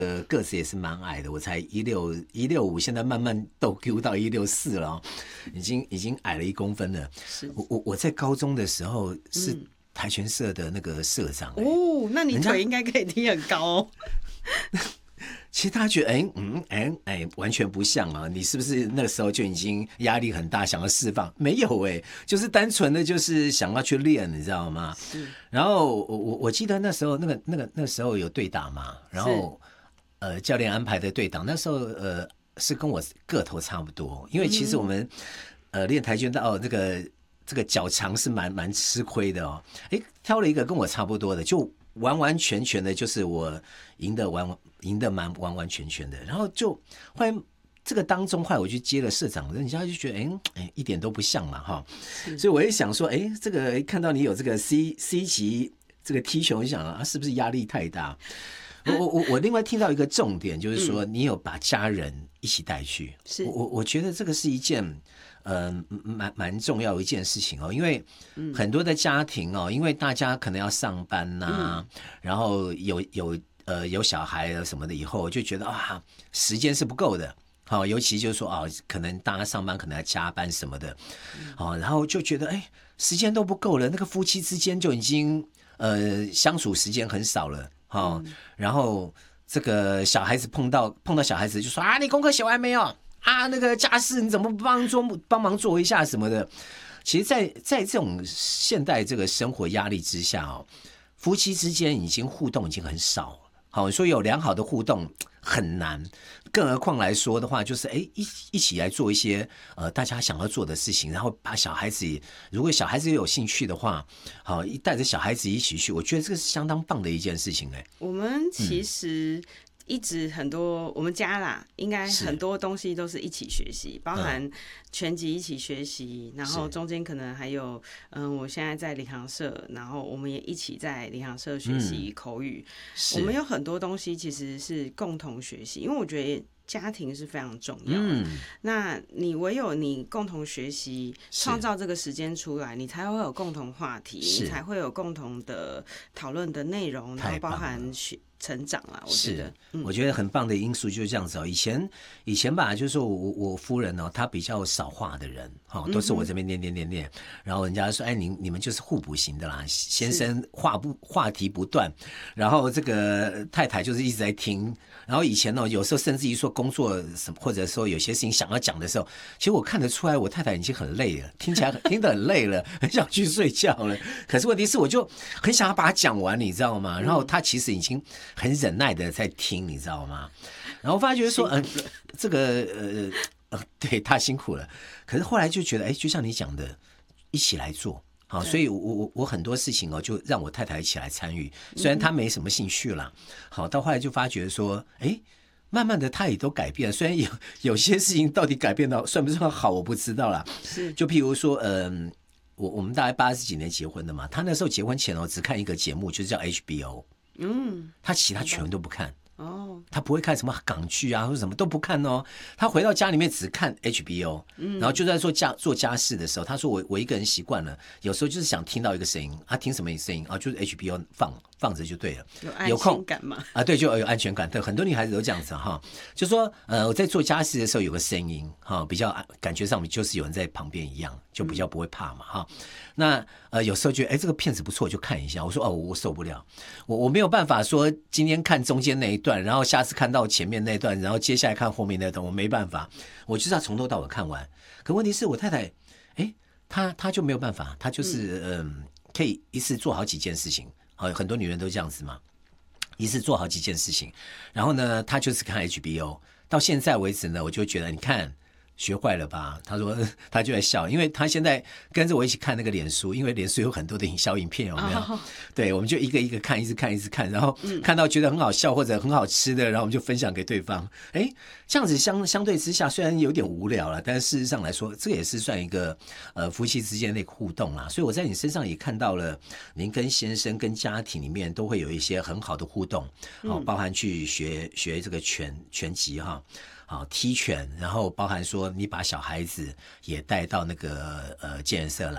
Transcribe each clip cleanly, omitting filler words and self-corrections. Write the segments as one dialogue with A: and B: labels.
A: 个子也是蛮矮的，我才165，现在慢慢都 Q 到164了哦，已经矮了1公分了。我在高中的时候是跆拳社的那个社长
B: 哦，那你腿应该可以踢很高哦。
A: 其实他觉得完全不像啊！你是不是那个时候就已经压力很大，想要释放？没有就是单纯的就是想要去练，你知道吗？然后我记得那时候那时候有对打嘛，然后教练安排的对打，那时候是跟我个头差不多，因为其实我们练跆拳道这个脚长是蛮吃亏的哦。挑了一个跟我差不多的，就完完全全的，就是我赢得蛮完完全全的。然后就后来这个当中，后来我去接了社长，人家就觉得一点都不像嘛哈。所以我也想说，这个看到你有这个 C 级这个踢球，我就想啊，是不是压力太大？我另外听到一个重点，就是说你有把家人一起带去，我觉得这个是一件蛮重要的一件事情哦，因为很多的家庭哦，因为大家可能要上班呐，然后有小孩啊什么的，以后就觉得啊时间是不够的。好，尤其就是说可能大家上班可能要加班什么的，然后就觉得时间都不够了，那个夫妻之间就已经相处时间很少了。然后这个小孩子碰到小孩子就说你功课写完没有啊？那个家事你怎么不帮忙做一下什么的？其实在这种现代这个生活压力之下夫妻之间已经互动已经很少了。好，说有良好的互动很难，更何况来说的话，就是一起来做一些大家想要做的事情，然后把小孩子，如果小孩子有兴趣的话，好，带着小孩子一起去，我觉得这个是相当棒的一件事情
B: 我们其实一直很多，我们家啦，应该很多东西都是一起学习，包含拳击一起学习，然后中间可能还有我现在在领航社，然后我们也一起在领航社学习口语，我们有很多东西其实是共同学习，因为我觉得家庭是非常重要的。那你唯有你共同学习，创造这个时间出来，你才会有共同话题，你才会有共同的讨论的内容，然后包含成长啦。
A: 我觉得很棒的因素就是这样子以前吧，就是说我夫人她比较少话的人都是我这边念，然后人家说你们就是互补型的啦，先生话题不断，然后这个太太就是一直在听。然后以前有时候甚至于说工作什么，或者说有些事情想要讲的时候，其实我看得出来我太太已经很累了，听得很累了，很想去睡觉了。可是问题是我就很想要把它讲完，你知道吗？然后她其实已经很忍耐的在听，你知道吗？然后发觉说这个对，她辛苦了。可是后来就觉得就像你讲的，一起来做。好，所以我很多事情就让我太太一起来参与，虽然她没什么兴趣啦。好，到后来就发觉说，慢慢的她也都改变了。虽然有些事情到底改变到算不算好，我不知道啦。就譬如说，我们大概80几年结婚的嘛，她那时候结婚前只看一个节目，就是叫 HBO，她其他全都不看。他不会看什么港剧啊，或者什么都不看哦。他回到家里面只看 HBO，然后就在做家事的时候，他说我一个人习惯了，有时候就是想听到一个声音听什么声音就是 HBO 放着就对了，
B: 有安全感嘛
A: 对，就有安全感。对，很多女孩子都这样子就说我在做家事的时候有个声音比较感觉上就是有人在旁边一样，就比较不会怕嘛那有时候觉得这个片子不错，就看一下。我说我受不了，我没有办法说今天看中间那一段，然后下次看到前面那一段，然后接下来看后面那段，我没办法，我就是要从头到尾看完。可问题是我太太她就没有办法，她就是可以一次做好几件事情很多女人都这样子嘛，一次做好几件事情。然后呢，她就是看 HBO， 到现在为止呢，我就觉得你看学坏了吧？他说他就在笑，因为他现在跟着我一起看那个脸书，因为脸书有很多的小影片，有没有？对，我们就一个一个看，一直看，然后看到觉得很好笑或者很好吃的，然后我们就分享给对方。这样子相对之下，虽然有点无聊了，但是事实上来说，这也是算一个夫妻之间的互动啦。所以我在你身上也看到了，您跟先生跟家庭里面都会有一些很好的互动，包含去学这个拳击踢拳，然后包含说你把小孩子也带到那个健身社来，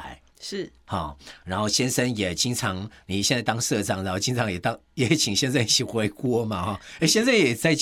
B: 是
A: 好，然后先生也经常，你现在当社长，然后经常也请先生一起回锅嘛哈。哎，先生也在